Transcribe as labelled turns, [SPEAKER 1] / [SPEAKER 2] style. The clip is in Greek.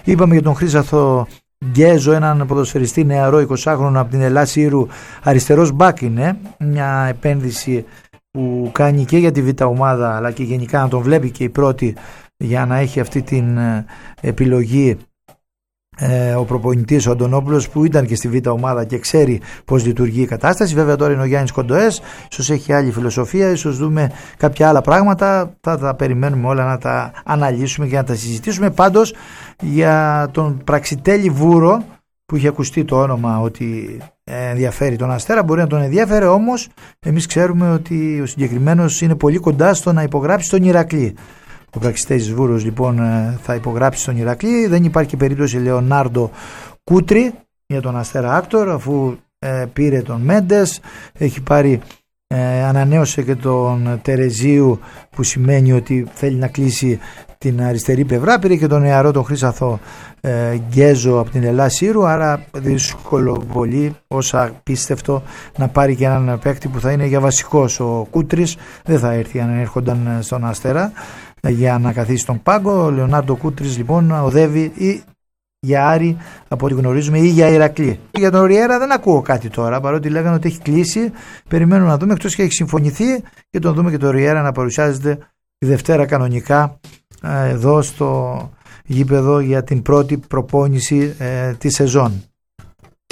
[SPEAKER 1] Είπαμε για τον Χρήσαθο Γκέζο, έναν ποδοσφαιριστή νεαρό 20χρονο από την Ελλάς Σύρου, αριστερός μπακ είναι, μια επένδυση που κάνει και για τη Β' ομάδα αλλά και γενικά να τον βλέπει και η πρώτη για να έχει αυτή την επιλογή ο προπονητής ο Αντωνόπουλος, που ήταν και στη Β' ομάδα και ξέρει πως λειτουργεί η κατάσταση. Βέβαια τώρα είναι ο Γιάννης Κοντοές, ίσως έχει άλλη φιλοσοφία, ίσως δούμε κάποια άλλα πράγματα, θα τα περιμένουμε όλα να τα αναλύσουμε και να τα συζητήσουμε. Πάντως για τον Πραξιτέλη Βούρο, που είχε ακουστεί το όνομα ότι ενδιαφέρει τον Αστέρα, μπορεί να τον ενδιαφέρει, όμως εμείς ξέρουμε ότι ο συγκεκριμένος είναι πολύ κοντά στο να υπογράψει τον Ηρακλή. Ο Πραξιτέλης Βούρος λοιπόν θα υπογράψει στον Ηρακλή. Δεν υπάρχει περίπτωση Λεωνάρντο Κούτρι για τον Αστέρα Άκτορ, αφού πήρε τον Μέντες, έχει πάρει, ανανέωσε και τον Τερεζίου, που σημαίνει ότι θέλει να κλείσει την αριστερή πλευρά. Πήρε και τον νεαρό τον Χρήσαθο Γκέζο από την Ελλάς Σύρου, άρα δύσκολο πολύ ως απίστευτο να πάρει και έναν παίκτη που θα είναι για βασικός. Ο Κούτρις δεν θα έρθει αν έρχονταν στον Αστέρα για να καθίσει τον πάγκο. Ο Λεωνάρντο Κούτρις λοιπόν οδεύει ή για Άρη από ό,τι γνωρίζουμε ή για Ηρακλή. Για τον Ριέρα δεν ακούω κάτι τώρα, παρότι λέγανε ότι έχει κλείσει. Περιμένουμε να δούμε, εκτός και έχει συμφωνηθεί, και τον δούμε και τον Ριέρα να παρουσιάζεται τη Δευτέρα κανονικά εδώ στο γήπεδο για την πρώτη προπόνηση τη σεζόν.